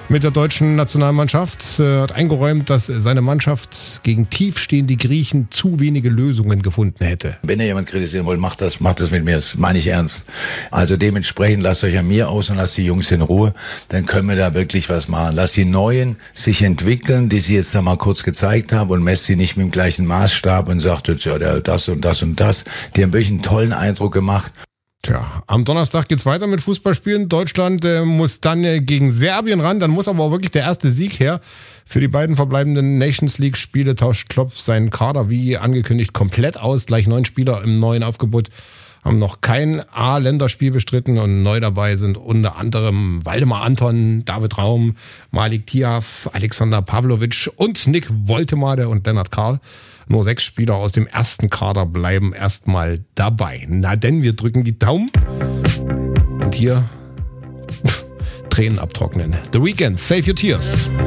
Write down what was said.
mit der deutschen Nationalmannschaft. Hat eingeräumt, dass seine Mannschaft gegen tiefstehende Griechen zu wenige Lösungen gefunden hätte. Wenn ihr jemand kritisieren wollt, macht das mit mir. Das meine ich ernst. Also dementsprechend lasst euch an mir aus und lasst die Jungs in Ruhe. Dann können wir da wirklich was machen. Lasst die Neuen sich entwickeln, die sie jetzt da mal kurz gezeigt haben, und messt sie nicht mit dem gleichen Maßstab und sagt jetzt, ja, das und das und das. Die haben wirklich einen tollen Eindruck gemacht. Tja, am Donnerstag geht's weiter mit Fußballspielen. Deutschland muss dann gegen Serbien ran. Dann muss aber auch wirklich der erste Sieg her. Für die beiden verbleibenden Nations League-Spiele tauscht Klopp seinen Kader wie angekündigt komplett aus. Gleich 9 Spieler im neuen Aufgebot haben noch kein A-Länderspiel bestritten. Und neu dabei sind unter anderem Waldemar Anton, David Raum, Malik Tiaf, Alexander Pavlovic und Nick Woltemade und Lennart Karl. Nur 6 Spieler aus dem ersten Kader bleiben erstmal dabei. Na denn, wir drücken die Daumen. Und hier Tränen abtrocknen. The Weeknd, Save Your Tears.